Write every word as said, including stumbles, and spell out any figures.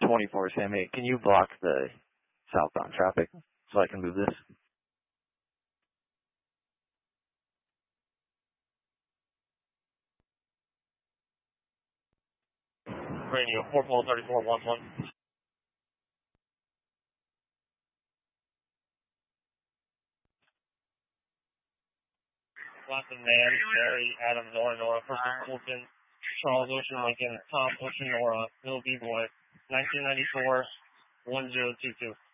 twenty-four, Sammy, can you block the southbound traffic so I can move this? Radio, four Polo thirty-four one one. Lots of man, Barry, Adams, Nora, Nora, Person, Fulton, Charles, Ocean, Lincoln, Tom, Ocean, Nora, Bill, B-Boy, nineteen ninety-four, one zero two two.